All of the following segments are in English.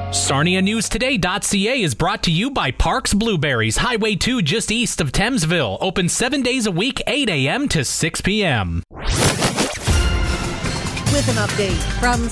SarniaNewsToday.ca is brought to you by Parks Blueberries, Highway 2 just east of Thamesville. Open 7 days a week, 8 a.m. to 6 p.m. With an update from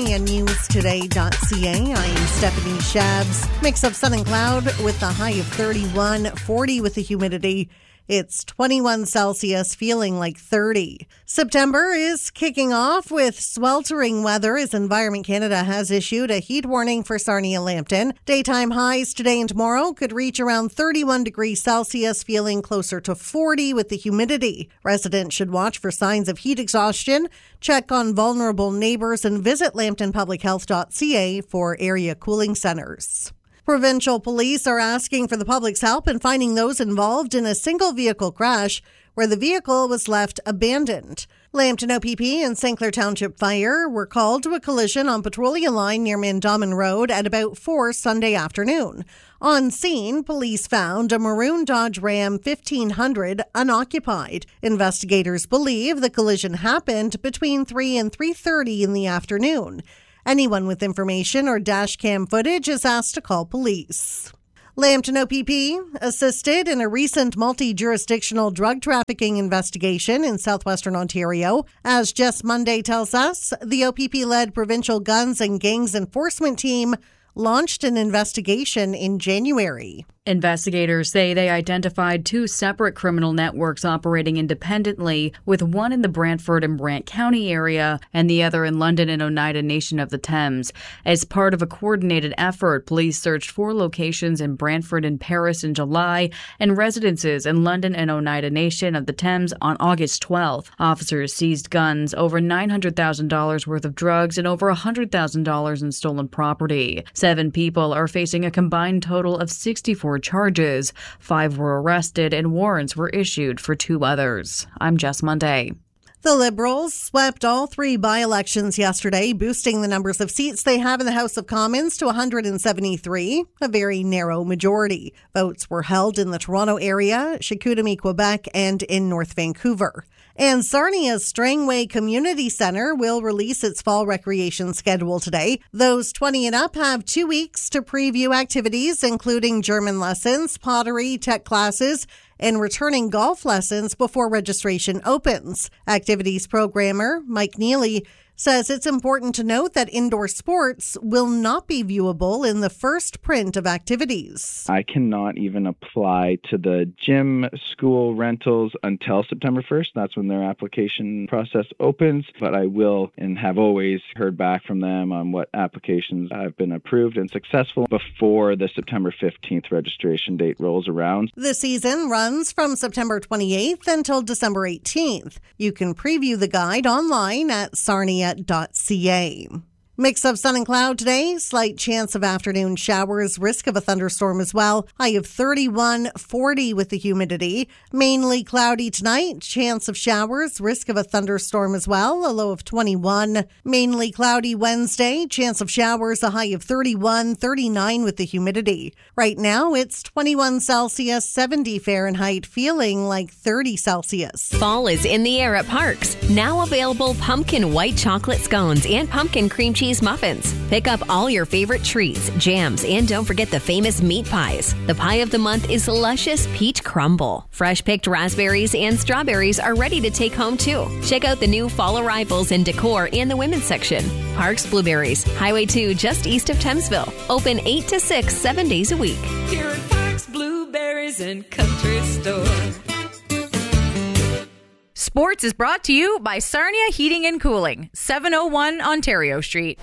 SarniaNewsToday.ca, I'm Stephanie Shabs. Mix of sun and cloud with the high of 31, 40 with the humidity. It's 21 Celsius, feeling like 30. September is kicking off with sweltering weather as Environment Canada has issued a heat warning for Sarnia-Lambton. Daytime highs today and tomorrow could reach around 31 degrees Celsius, feeling closer to 40 with the humidity. Residents should watch for signs of heat exhaustion, check on vulnerable neighbors, and visit lambtonpublichealth.ca for area cooling centers. Provincial police are asking for the public's help in finding those involved in a single vehicle crash where the vehicle was left abandoned. Lambton OPP and St. Clair Township Fire were called to a collision on Petroleum Line near Mandamin Road at about 4 Sunday afternoon. On scene, police found a maroon Dodge Ram 1500 unoccupied. Investigators believe the collision happened between 3 and 3:30 in the afternoon. Anyone with information or dash cam footage is asked to call police. Lambton OPP assisted in a recent multi-jurisdictional drug trafficking investigation in southwestern Ontario. As Just Monday tells us, the OPP-led provincial guns and gangs enforcement team launched an investigation in January. Investigators say they identified 2 separate criminal networks operating independently, with one in the Brantford and Brant County area and the other in London and Oneida Nation of the Thames. As part of a coordinated effort, police searched 4 locations in Brantford and Paris in July and residences in London and Oneida Nation of the Thames on August 12th. Officers seized guns, over $900,000 worth of drugs, and over $100,000 in stolen property. 7 people are facing a combined total of 64 charges. 5 were arrested and warrants were issued for 2 others. I'm Jess Monday. The Liberals swept all 3 by-elections yesterday, boosting the numbers of seats they have in the House of Commons to 173, a very narrow majority. Votes were held in the Toronto area, Chicoutimi, Quebec, and in North Vancouver. And Sarnia's Strangway Community Centre will release its fall recreation schedule today. Those 20 and up have 2 weeks to preview activities, including German lessons, pottery, tech classes, and returning golf lessons before registration opens. Activities programmer Mike Neely says it's important to note that indoor sports will not be viewable in the first print of activities. I cannot even apply to the gym school rentals until September 1st. That's when their application process opens. But I will and have always heard back from them on what applications have been approved and successful before the September 15th registration date rolls around. The season runs from September 28th until December 18th. You can preview the guide online at sarnia.ca. Mix of sun and cloud today, slight chance of afternoon showers, risk of a thunderstorm as well. High of 31, 40 with the humidity. Mainly cloudy tonight, chance of showers, risk of a thunderstorm as well. A low of 21. Mainly cloudy Wednesday, chance of showers, a high of 31, 39 with the humidity. Right now, it's 21 Celsius, 70 Fahrenheit, feeling like 30 Celsius. Fall is in the air at Parks. Now available pumpkin white chocolate scones and pumpkin cream cheese muffins. Pick up all your favorite treats, jams, and don't forget the famous meat pies. The pie of the month is luscious peach crumble. Fresh picked raspberries and strawberries are ready to take home too. Check out the new fall arrivals in decor in the women's section. Parks Blueberries, Highway 2 just east of Thamesville. Open 8 to 6, 7 days a week. Here at Parks Blueberries and Country Store. Sports is brought to you by Sarnia Heating and Cooling, 701 Ontario Street.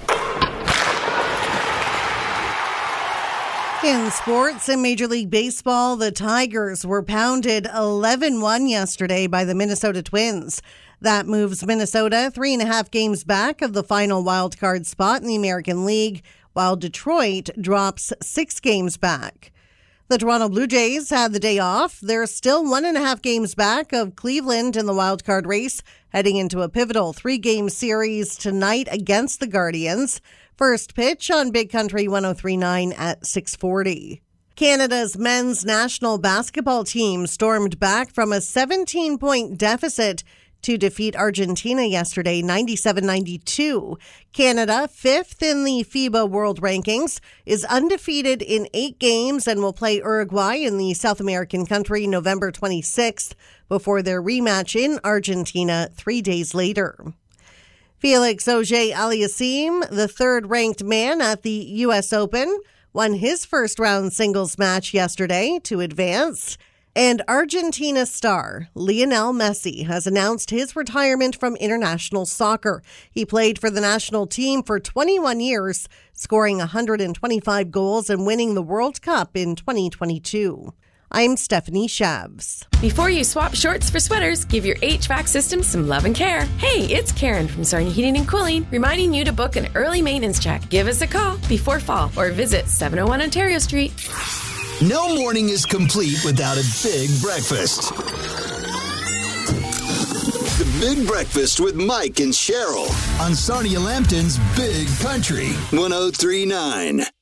In sports, in Major League Baseball, the Tigers were pounded 11-1 yesterday by the Minnesota Twins. That moves Minnesota 3.5 games back of the final wildcard spot in the American League, while Detroit drops 6 games back. The Toronto Blue Jays had the day off. They're still 1.5 games back of Cleveland in the wildcard race, heading into a pivotal 3-game series tonight against the Guardians. First pitch on Big Country 103.9 at 6:40. Canada's men's national basketball team stormed back from a 17-point deficit to defeat Argentina yesterday, 97-92. Canada, 5th in the FIBA World Rankings, is undefeated in 8 games and will play Uruguay in the South American country November 26th before their rematch in Argentina 3 days later. Felix Auger-Aliassime, the third-ranked man at the U.S. Open, won his first-round singles match yesterday to advance. And Argentina star Lionel Messi has announced his retirement from international soccer. He played for the national team for 21 years, scoring 125 goals and winning the World Cup in 2022. I'm Stephanie Shabs. Before you swap shorts for sweaters, give your HVAC system some love and care. Hey, it's Karen from Sarnia Heating and Cooling, reminding you to book an early maintenance check. Give us a call before fall or visit 701 Ontario Street. No morning is complete without a big breakfast. The Big Breakfast with Mike and Cheryl on Sarnia Lambton's Big Country 103.9.